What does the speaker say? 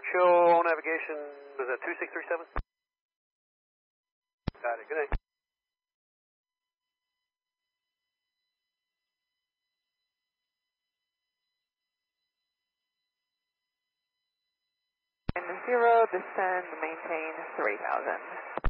Show navigation, was that 2637? Got it, good night. And 0, descend, maintain 3000.